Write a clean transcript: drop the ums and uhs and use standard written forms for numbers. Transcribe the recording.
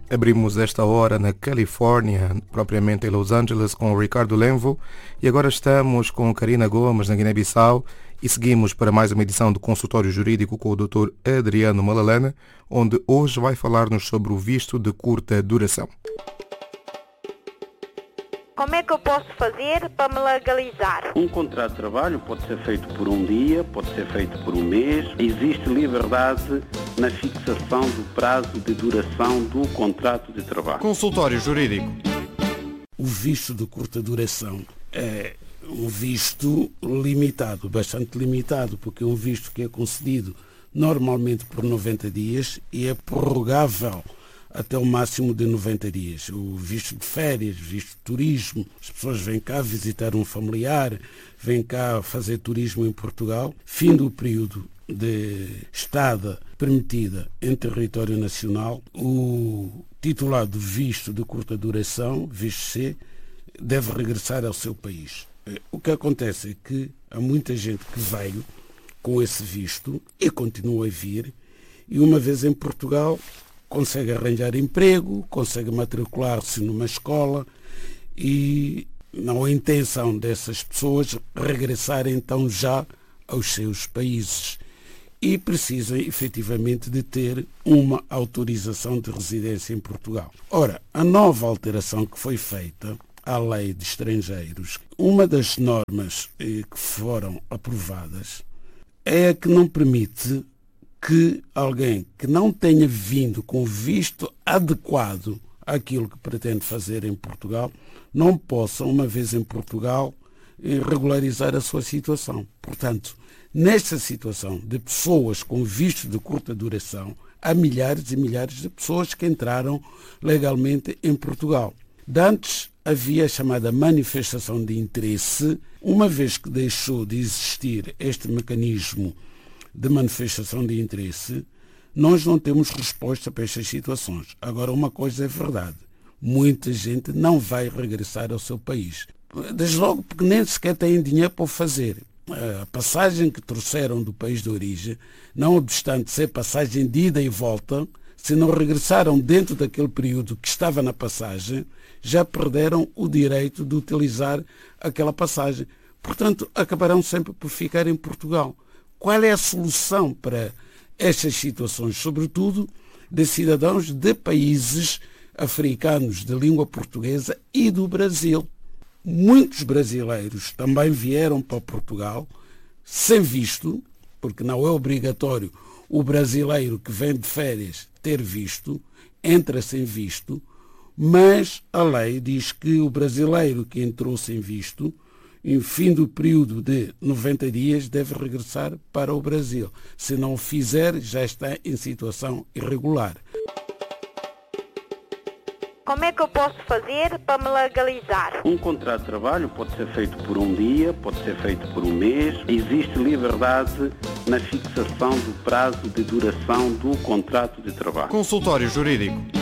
Abrimos esta hora na Califórnia, propriamente em Los Angeles, com o Ricardo Lenvo, e agora estamos com Karina Gomes, na Guiné-Bissau, e seguimos para mais uma edição do Consultório Jurídico com o Dr. Adriano Malalane, onde hoje vai falar-nos sobre o visto de curta duração. Como é que eu posso fazer para me legalizar? Um contrato de trabalho pode ser feito por um dia, pode ser feito por um mês. Existe liberdade na fixação do prazo de duração do contrato de trabalho. Consultório Jurídico. O visto de curta duração é um visto limitado, bastante limitado, porque é um visto que é concedido normalmente por 90 dias e é prorrogável até o máximo de 90 dias. O visto de férias, visto de turismo, as pessoas vêm cá visitar um familiar, vêm cá fazer turismo em Portugal. Fim do período de estada permitida em território nacional, o titular do visto de curta duração, visto C, deve regressar ao seu país. O que acontece é que há muita gente que veio com esse visto e continua a vir, e uma vez em Portugal consegue arranjar emprego, consegue matricular-se numa escola e não há intenção dessas pessoas regressarem então já aos seus países e precisam efetivamente de ter uma autorização de residência em Portugal. Ora, a nova alteração que foi feita à lei de estrangeiros, uma das normas que foram aprovadas é a que não permite que alguém que não tenha vindo com visto adequado àquilo que pretende fazer em Portugal não possa, uma vez em Portugal, regularizar a sua situação. Portanto, nesta situação de pessoas com visto de curta duração, há milhares e milhares de pessoas que entraram legalmente em Portugal. De antes havia a chamada manifestação de interesse, uma vez que deixou de existir este mecanismo de manifestação de interesse, nós não temos resposta para estas situações. Agora, uma coisa é verdade, muita gente não vai regressar ao seu país. Desde logo porque nem sequer têm dinheiro para o fazer. A passagem que trouxeram do país de origem, não obstante ser passagem de ida e volta, se não regressaram dentro daquele período que estava na passagem, já perderam o direito de utilizar aquela passagem. Portanto, acabarão sempre por ficar em Portugal. Qual é a solução para estas situações, sobretudo de cidadãos de países africanos de língua portuguesa e do Brasil? Muitos brasileiros também vieram para Portugal sem visto, porque não é obrigatório o brasileiro que vem de férias ter visto, entra sem visto, mas a lei diz que o brasileiro que entrou sem visto, em fim do período de 90 dias, deve regressar para o Brasil. Se não o fizer, já está em situação irregular. Como é que eu posso fazer para me legalizar? Um contrato de trabalho pode ser feito por um dia, pode ser feito por um mês. Existe liberdade na fixação do prazo de duração do contrato de trabalho. Consultório Jurídico.